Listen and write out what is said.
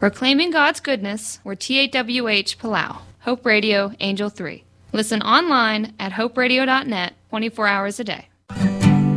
Proclaiming God's Goodness, or TAWH Palau. Hope Radio, Angel 3. Listen online at hoperadio.net 24 hours a day.